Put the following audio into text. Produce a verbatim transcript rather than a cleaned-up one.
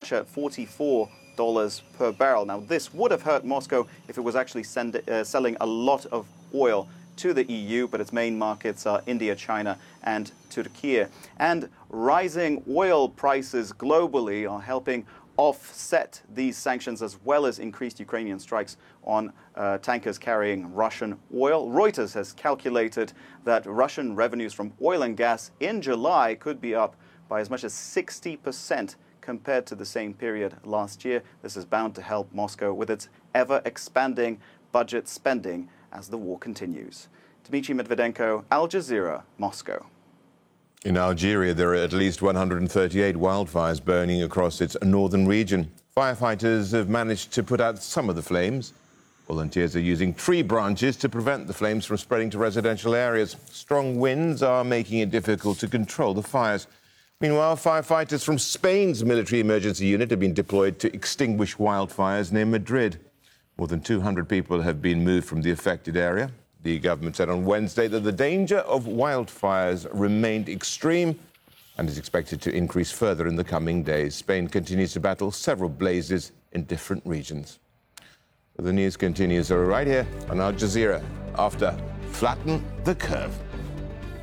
Russia at forty-four dollars per barrel. Now, this would have hurt Moscow if it was actually send, uh, selling a lot of oil to the E U, but its main markets are India, China, and Turkey. And rising oil prices globally are helping offset these sanctions, as well as increased Ukrainian strikes on uh, tankers carrying Russian oil. Reuters has calculated that Russian revenues from oil and gas in July could be up by as much as sixty percent compared to the same period last year. This is bound to help Moscow with its ever-expanding budget spending as the war continues. Dmitry Medvedenko, Al Jazeera, Moscow. In Algeria, there are at least one hundred thirty-eight wildfires burning across its northern region. Firefighters have managed to put out some of the flames. Volunteers are using tree branches to prevent the flames from spreading to residential areas. Strong winds are making it difficult to control the fires. Meanwhile, firefighters from Spain's military emergency unit have been deployed to extinguish wildfires near Madrid. More than two hundred people have been moved from the affected area. The government said on Wednesday that the danger of wildfires remained extreme and is expected to increase further in the coming days. Spain continues to battle several blazes in different regions. The news continues right here on Al Jazeera after Flatten the Curve.